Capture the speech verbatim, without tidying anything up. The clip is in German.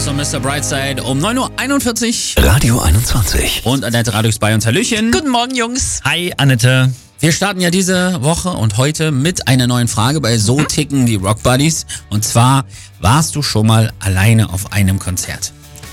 Stars und Mister Brightside um neun Uhr einundvierzig. Radio einundzwanzig. Und Annette Radux bei uns. Hallöchen. Guten Morgen, Jungs. Hi, Annette. Wir starten ja diese Woche und heute mit einer neuen Frage bei So ticken die Rock Buddies. Und zwar, warst du schon mal alleine auf einem Konzert?